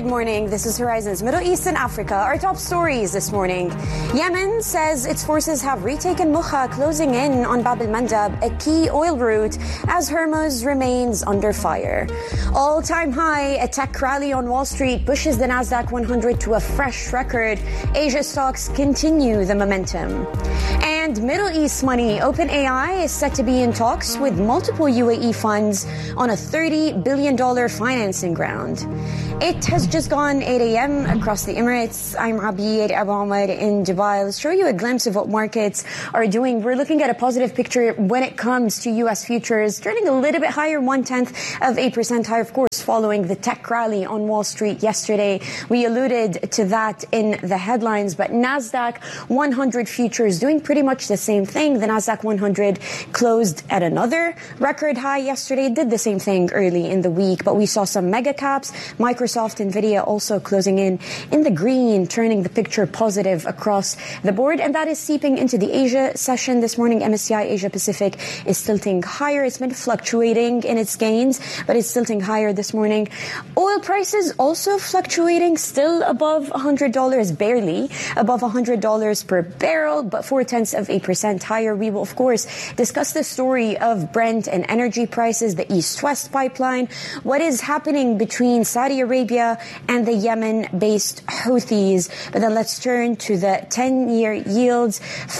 Good morning. This is Horizon's Middle East and Africa. Our top stories this morning. Yemen says its forces have retaken Mukha, closing in on Bab el-Mandab, a key oil route, as Hormuz remains under fire. All-time high, a tech rally on Wall Street pushes the Nasdaq 100 to a fresh record. Asia stocks continue the momentum. And Middle East money. OpenAI is set to be in talks with multiple UAE funds on a $30 billion financing round. It has just gone 8 a.m. across the Emirates. I'm Abir Abu Omar in Dubai. Let's show you a glimpse of what markets are doing. We're looking at a positive picture when it comes to U.S. futures, turning a little bit higher, 0.1% higher, of course, following the tech rally on Wall Street yesterday. We alluded to that in the headlines, but Nasdaq 100 futures doing pretty much the same thing. The Nasdaq 100 closed at another record high yesterday, did the same thing early in the week, but we saw some mega caps, Microsoft, Nvidia also closing in the green, turning the picture positive across the board. And that is seeping into the Asia session this morning. MSCI Asia Pacific is tilting higher. It's been fluctuating in its gains, but it's tilting higher this morning. Oil prices also fluctuating, still above $100, barely above $100 per barrel, but 0.4% higher. We will, of course, discuss the story of Brent and energy prices, the East-West pipeline, what is happening between Saudi Arabia and the Yemen-based Houthis. But then let's turn to the 10-year yields,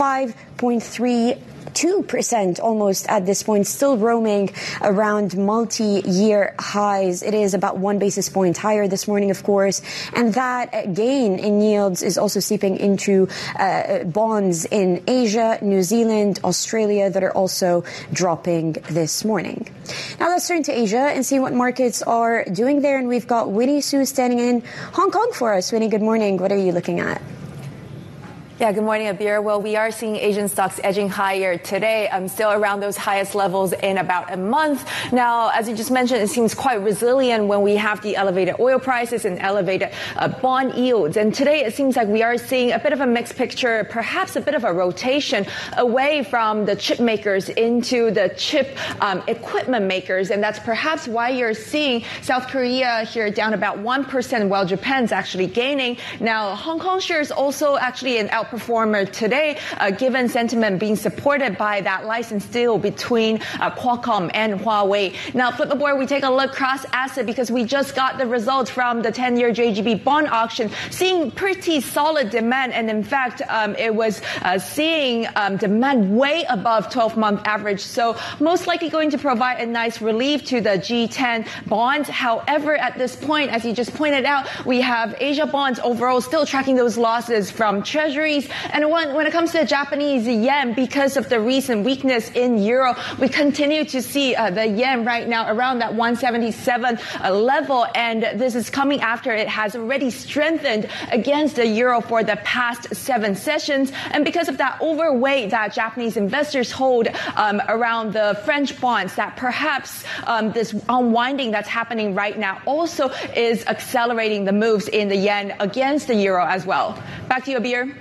5.32% almost at this point, still roaming around multi-year highs. It is about 1 basis point higher this morning, of course, and that gain in yields is also seeping into bonds in Asia, New Zealand, Australia that are also dropping this morning. Now let's turn to Asia and see what markets are doing there, and we've got Winnie Su standing in Hong Kong for us. Winnie, good morning. What are you looking at? Yeah, good morning, Abir. Well, we are seeing Asian stocks edging higher today, still around those highest levels in about a month. Now, as you just mentioned, it seems quite resilient when we have the elevated oil prices and elevated bond yields. And today, it seems like we are seeing a bit of a mixed picture, perhaps a bit of a rotation away from the chip makers into the chip equipment makers. And that's perhaps why you're seeing South Korea here down about 1%, while Japan's actually gaining. Now, Hong Kong shares also actually an outperformer today, given sentiment being supported by that license deal between Qualcomm and Huawei. Now, flip the board, we take a look cross asset because we just got the results from the 10-year JGB bond auction, seeing pretty solid demand. And in fact, it was seeing demand way above 12-month average. So most likely going to provide a nice relief to the G10 bonds. However, at this point, as you just pointed out, we have Asia bonds overall still tracking those losses from treasuries. And when it comes to the Japanese yen, because of the recent weakness in euro, we continue to see the yen right now around that 177 level. And this is coming after it has already strengthened against the euro for the past 7 sessions. And because of that overweight that Japanese investors hold around the French bonds, that perhaps this unwinding that's happening right now also is accelerating the moves in the yen against the euro as well. Back to you, Abir.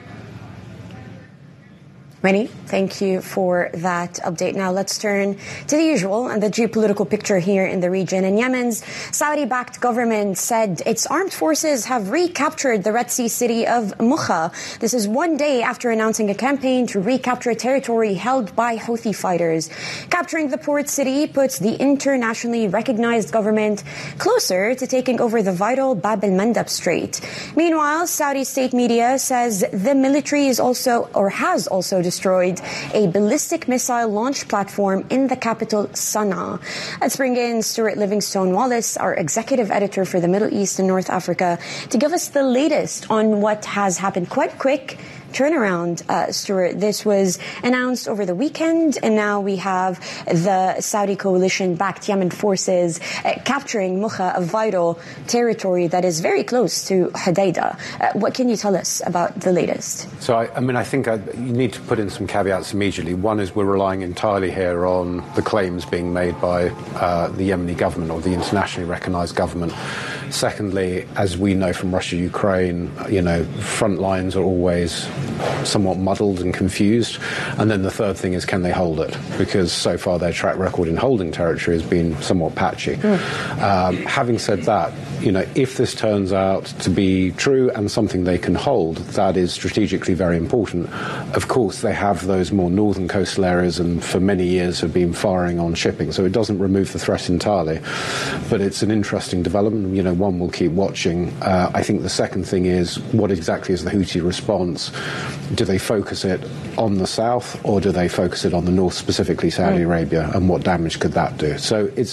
Winnie, thank you for that update. Now let's turn to the usual and the geopolitical picture here in the region. And Yemen's Saudi-backed government said its armed forces have recaptured the Red Sea city of Mukha. This is 1 day after announcing a campaign to recapture territory held by Houthi fighters. Capturing the port city puts the internationally recognized government closer to taking over the vital Bab el-Mandab Strait. Meanwhile, Saudi state media says the military is also, or has also, destroyed a ballistic missile launch platform in the capital, Sana'a. Let's bring in Stuart Livingstone-Wallace, our executive editor for the Middle East and North Africa, to give us the latest on what has happened. Quite quick turnaround, Stuart. This was announced over the weekend, and now we have the Saudi coalition-backed Yemen forces capturing Mukha, a vital territory that is very close to Hodeidah. What can you tell us about the latest? So, I think you need to put in some caveats immediately. One is we're relying entirely here on the claims being made by the Yemeni government or the internationally recognized government. Secondly, as we know from Russia, Ukraine, front lines are always somewhat muddled and confused. And then the third thing is, can they hold it? Because so far their track record in holding territory has been somewhat patchy. Having said that, if this turns out to be true and something they can hold, that is strategically very important. Of course, they have those more northern coastal areas and for many years have been firing on shipping, so it doesn't remove the threat entirely. But it's an interesting development, one we'll keep watching. I think the second thing is, what exactly is the Houthi response? Do they focus it on the south or do they focus it on the north, specifically Saudi Arabia, and what damage could that do? So it's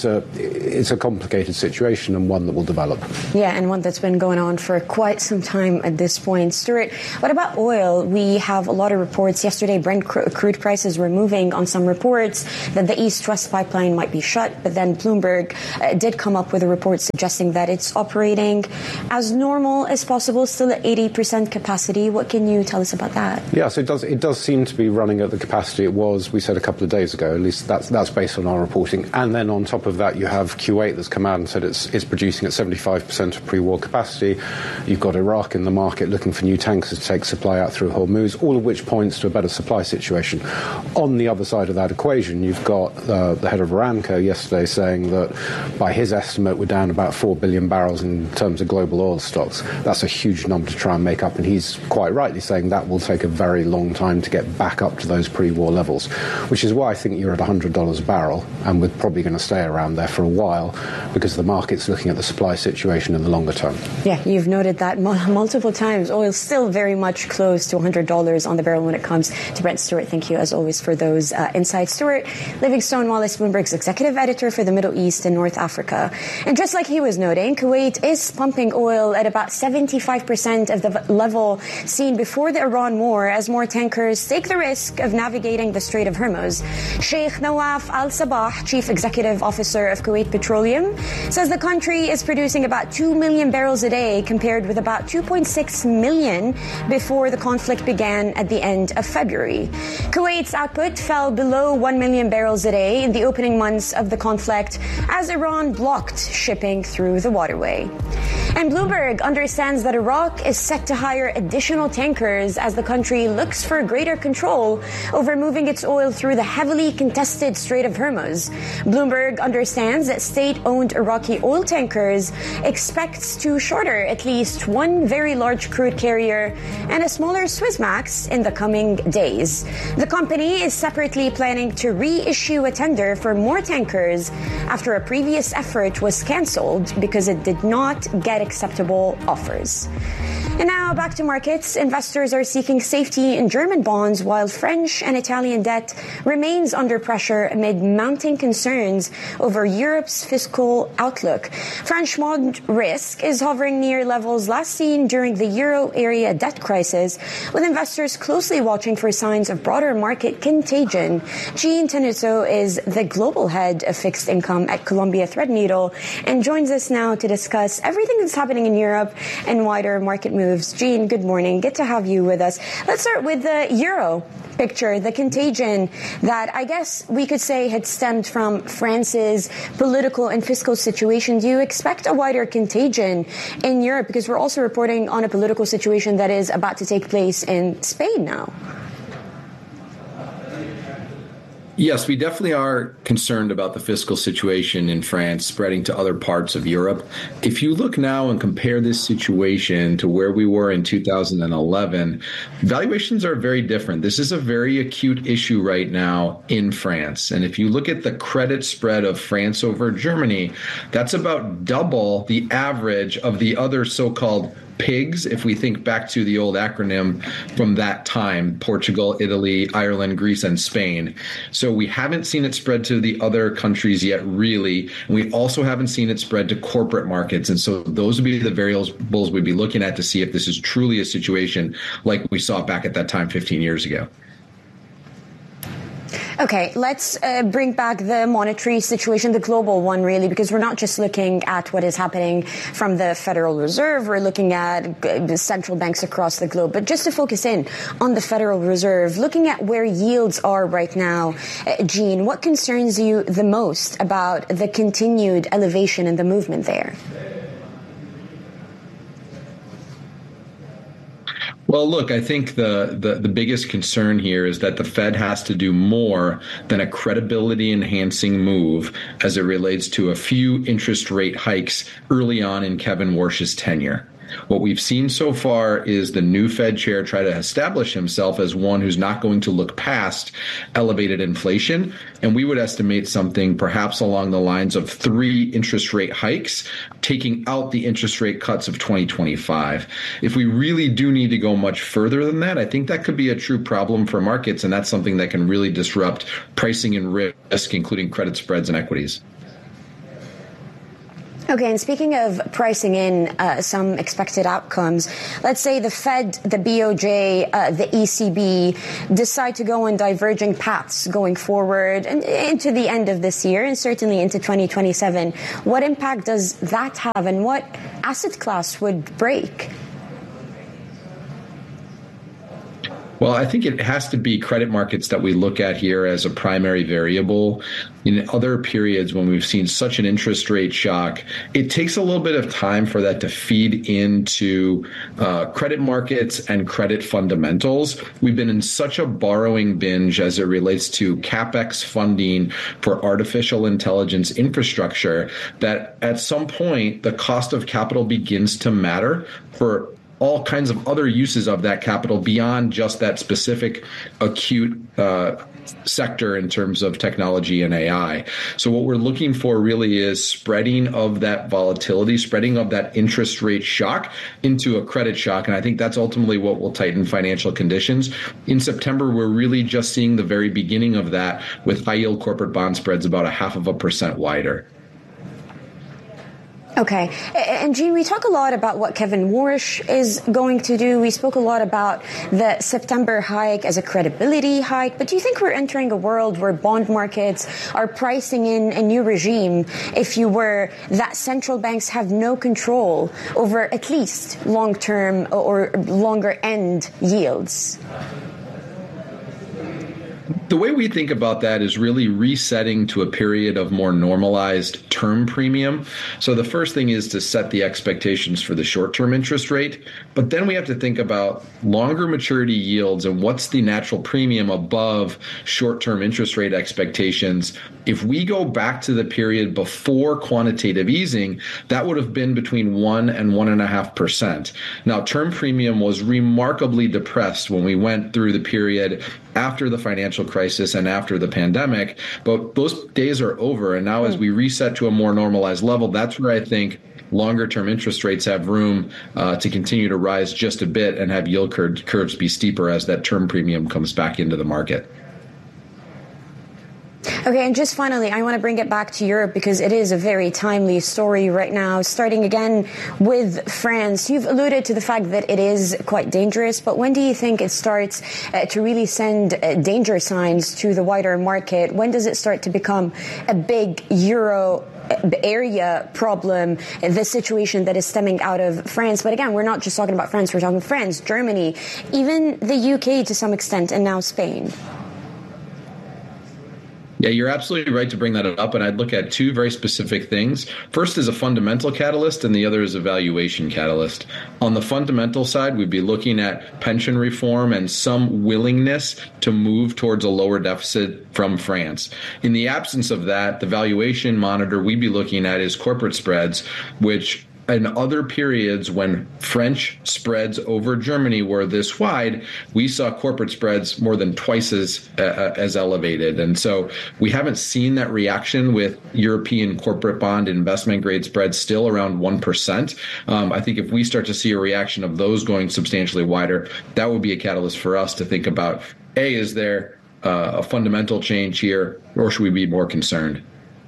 a complicated situation and one that will develop. Yeah, and one that's been going on for quite some time at this point. Stuart, what about oil? We have a lot of reports. Yesterday, Brent crude prices were moving on some reports that the East-West pipeline might be shut, but then Bloomberg did come up with a report suggesting that it's operating as normal as possible, still at 80% capacity. What can you tell us about that? Yes, it does seem to be running at the capacity it was, we said a couple of days ago. At least that's based on our reporting. And then on top of that, you have Kuwait that's come out and said it's producing at 75% of pre-war capacity. You've got Iraq in the market looking for new tankers to take supply out through Hormuz, all of which points to a better supply situation. On the other side of that equation, you've got the head of Aramco yesterday saying that by his estimate, we're down about 4 billion barrels in terms of global oil stocks. That's a huge number to try and make up, and he's quite rightly saying that will take a very long time to get back up to those pre-war levels, which is why I think you're at $100 a barrel, and we're probably going to stay around there for a while because the market's looking at the supply situation in the longer term. Yeah, you've noted that multiple times. Oil's still very much close to $100 on the barrel when it comes to Brent. Stuart, thank you as always for those insights. Stuart Livingstone Wallace, Bloomberg's executive editor for the Middle East and North Africa. And just like he was noting, Kuwait is pumping oil at about 75% of the level seen before the Iran war as more tankers take the risk of navigating the Strait of Hormuz. Sheikh Nawaf Al Sabah, chief executive officer of Kuwait Petroleum, says the country is producing about 2 million barrels a day compared with about 2.6 million before the conflict began at the end of February. Kuwait's output fell below 1 million barrels a day in the opening months of the conflict as Iran blocked shipping through the waterway. And Bloomberg understands that Iraq is set to hire additional tankers as the country looks for greater control over moving its oil through the heavily contested Strait of Hormuz. Bloomberg understands that state-owned Iraqi oil tankers expects to charter at least one very large crude carrier and a smaller Suezmax in the coming days. The company is separately planning to reissue a tender for more tankers after a previous effort was cancelled because it did not get acceptable offers. And now back to markets. Investors are seeking safety in German bonds while French and Italian debt remains under pressure amid mounting concerns over Europe's fiscal outlook. French bond risk is hovering near levels last seen during the euro area debt crisis, with investors closely watching for signs of broader market contagion. Jean Tenuto is the global head of fixed income at Columbia Threadneedle and joins us now to discuss everything that's happening in Europe and wider market moves. Jean, good morning. Good to have you with us. Let's start with the euro picture, the contagion that I guess we could say had stemmed from France's political and fiscal situation. Do you expect a wider contagion in Europe? Because we're also reporting on a political situation that is about to take place in Spain now. Yes, we definitely are concerned about the fiscal situation in France spreading to other parts of Europe. If you look now and compare this situation to where we were in 2011, valuations are very different. This is a very acute issue right now in France. And if you look at the credit spread of France over Germany, that's about double the average of the other so-called PIGS, if we think back to the old acronym from that time: Portugal, Italy, Ireland, Greece, and Spain. So we haven't seen it spread to the other countries yet, really. And we also haven't seen it spread to corporate markets. And so those would be the variables we'd be looking at to see if this is truly a situation like we saw back at that time 15 years ago. Okay, let's bring back the monetary situation, the global one, really, because we're not just looking at what is happening from the Federal Reserve. We're looking at the central banks across the globe. But just to focus in on the Federal Reserve, looking at where yields are right now, Jean, what concerns you the most about the continued elevation in the movement there? Well, look, I think the biggest concern here is that the Fed has to do more than a credibility enhancing move as it relates to a few interest rate hikes early on in Kevin Warsh's tenure. What we've seen so far is the new Fed chair try to establish himself as one who's not going to look past elevated inflation. And we would estimate something perhaps along the lines of 3 interest rate hikes, taking out the interest rate cuts of 2025. If we really do need to go much further than that, I think that could be a true problem for markets. And that's something that can really disrupt pricing and risk, including credit spreads and equities. Okay, and speaking of pricing in some expected outcomes, let's say the Fed, the BOJ, the ECB decide to go on diverging paths going forward and into the end of this year and certainly into 2027. What impact does that have and what asset class would break? Well, I think it has to be credit markets that we look at here as a primary variable. In other periods when we've seen such an interest rate shock, it takes a little bit of time for that to feed into credit markets and credit fundamentals. We've been in such a borrowing binge as it relates to CapEx funding for artificial intelligence infrastructure that at some point the cost of capital begins to matter for all kinds of other uses of that capital beyond just that specific acute sector in terms of technology and AI. So what we're looking for really is spreading of that volatility, spreading of that interest rate shock into a credit shock. And I think that's ultimately what will tighten financial conditions. In September, we're really just seeing the very beginning of that with high yield corporate bond spreads about 0.5% wider. Okay. And Jean, we talk a lot about what Kevin Warsh is going to do. We spoke a lot about the September hike as a credibility hike. But do you think we're entering a world where bond markets are pricing in a new regime, if you were, that central banks have no control over at least long-term or longer end yields? The way we think about that is really resetting to a period of more normalized term premium. So the first thing is to set the expectations for the short-term interest rate, but then we have to think about longer maturity yields and what's the natural premium above short-term interest rate expectations. If we go back to the period before quantitative easing, that would have been between 1 and 1.5%. Now, term premium was remarkably depressed when we went through the period after the financial crisis and after the pandemic, but those days are over. And now as we reset to a more normalized level, that's where I think longer term interest rates have room to continue to rise just a bit and have yield curves be steeper as that term premium comes back into the market. Okay, and just finally, I want to bring it back to Europe because it is a very timely story right now. Starting again with France, you've alluded to the fact that it is quite dangerous, but when do you think it starts to really send danger signs to the wider market? When does it start to become a big euro area problem, the situation that is stemming out of France? But again, we're not just talking about France, we're talking France, Germany, even the UK to some extent, and now Spain. Yeah, you're absolutely right to bring that up. And I'd look at two very specific things. First is a fundamental catalyst, and the other is a valuation catalyst. On the fundamental side, we'd be looking at pension reform and some willingness to move towards a lower deficit from France. In the absence of that, the valuation monitor we'd be looking at is corporate spreads, which in other periods when French spreads over Germany were this wide, we saw corporate spreads more than twice as elevated. And so we haven't seen that reaction with European corporate bond investment grade spreads still around 1%. I think if we start to see a reaction of those going substantially wider, that would be a catalyst for us to think about, A, is there a fundamental change here, or should we be more concerned?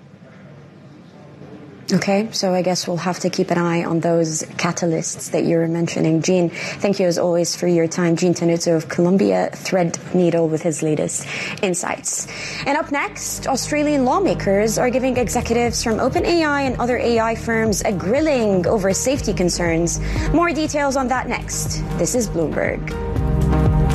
Okay, so I guess we'll have to keep an eye on those catalysts that you were mentioning. Jean, thank you as always for your time. Jean Tenuzzo of Columbia Threadneedle with his latest insights. And up next, Australian lawmakers are giving executives from OpenAI and other AI firms a grilling over safety concerns. More details on that next. This is Bloomberg.